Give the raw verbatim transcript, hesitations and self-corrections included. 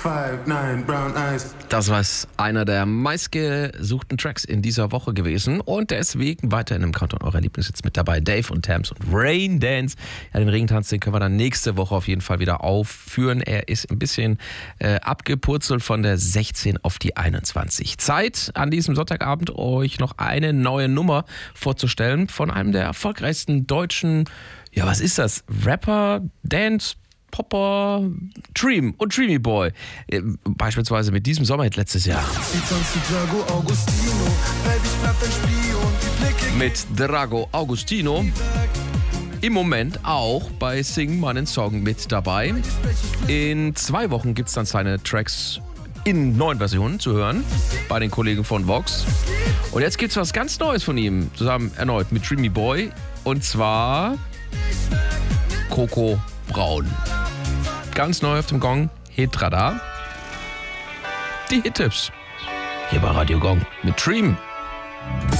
five nine brown eyes. Das war einer der meistgesuchten Tracks in dieser Woche gewesen und deswegen weiterhin im Countdown eurer Lieblingshits mit dabei. Dave und Tams und Rain Dance. Ja, den Regentanz, den können wir dann nächste Woche auf jeden Fall wieder aufführen. Er ist ein bisschen äh, abgepurzelt von der sechzehn auf die einundzwanzig. Zeit, an diesem Sonntagabend euch noch eine neue Nummer vorzustellen von einem der erfolgreichsten deutschen, ja was ist das, Rapper, Dance, Popper, Dream und Dreamy Boy. Beispielsweise mit diesem Sommerhit letztes Jahr. Mit Drago Augustino. Im Moment auch bei Sing meinen Song mit dabei. In zwei Wochen gibt es dann seine Tracks in neuen Versionen zu hören bei den Kollegen von Vox. Und jetzt gibt es was ganz Neues von ihm, zusammen erneut mit Dreamy Boy. Und zwar Coco Braun. Ganz neu auf dem Gong, Hitradar. Die Hit-Tipps hier bei Radio Gong mit Dream.